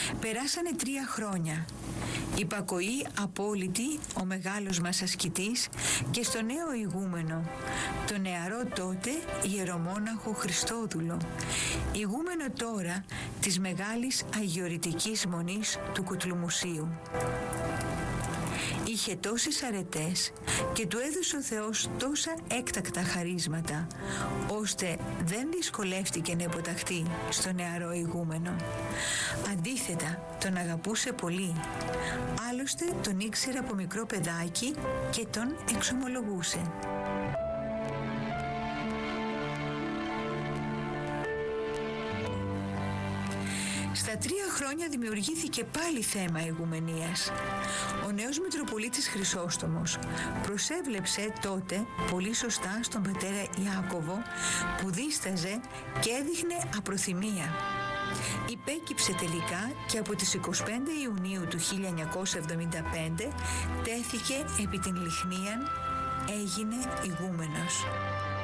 Περάσανε 3 χρόνια. Υπακοή απόλυτη ο μεγάλος μας ασκητής και στο νέο ηγούμενο, το νεαρό τότε ιερομόναχο Χριστόδουλο, ηγούμενο τώρα της μεγάλης αγιορητικής μονής του Κουτλουμουσίου. Είχε τόσες αρετές και του έδωσε ο Θεός τόσα έκτακτα χαρίσματα, ώστε δεν δυσκολεύτηκε να υποταχθεί στο νεαρό ηγούμενο. Αντίθετα, τον αγαπούσε πολύ. Άλλωστε τον ήξερε από μικρό παιδάκι και τον εξομολογούσε. Στα 3 χρόνια δημιουργήθηκε πάλι θέμα ηγουμενίας. Ο νέος Μητροπολίτης Χρυσόστομος προσέβλεψε τότε πολύ σωστά στον πατέρα Ιάκωβο, που δίσταζε και έδειχνε απροθυμία. Υπέκυψε τελικά και από τις 25 Ιουνίου του 1975 τέθηκε επί την Λιχνίαν, έγινε ηγούμενος.